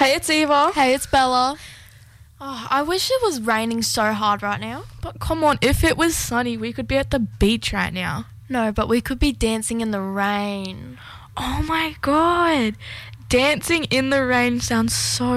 Hey, it's Eva. Hey, it's Bella. Oh, I wish it was raining so hard right now. But come on, if it was sunny, we could be at the beach right now. No, but we could be dancing in the rain. Oh my god. Dancing in the rain sounds so